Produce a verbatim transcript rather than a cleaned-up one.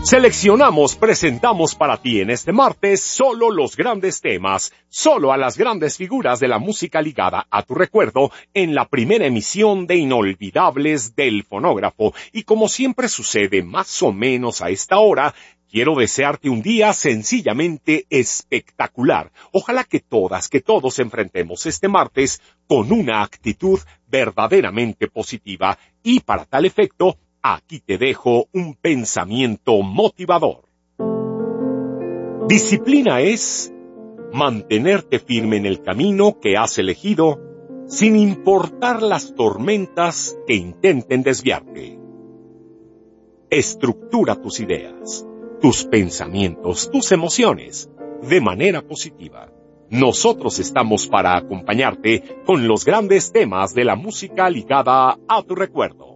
Seleccionamos, presentamos para ti en este martes solo los grandes temas, solo a las grandes figuras de la música ligada a tu recuerdo en la primera emisión de Inolvidables del Fonógrafo. Y como siempre sucede más o menos a esta hora, quiero desearte un día sencillamente espectacular. Ojalá que todas, que todos enfrentemos este martes con una actitud verdaderamente positiva y para tal efecto, aquí te dejo un pensamiento motivador. Disciplina es mantenerte firme en el camino que has elegido sin importar las tormentas que intenten desviarte. Estructura tus ideas, tus pensamientos, tus emociones de manera positiva. Nosotros estamos para acompañarte con los grandes temas de la música ligada a tu recuerdo.